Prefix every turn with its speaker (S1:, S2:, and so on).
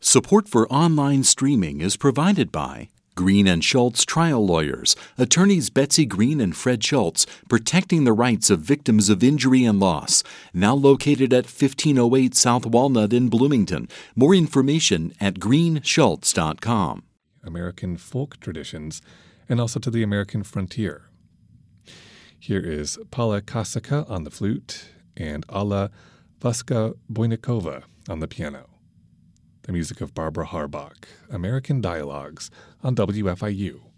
S1: Support for online streaming is provided by Green and Schultz Trial Lawyers, attorneys Betsy Green and Fred Schultz, protecting the rights of victims of injury and loss. Now located at 1508 South Walnut in Bloomington. More information at greenschultz.com.
S2: American folk traditions, and also to the American frontier. Here is Paula Kasaka on the flute and Alla Vaska Bojnikova on the piano. The music of Barbara Harbach, American Dialogues on WFIU.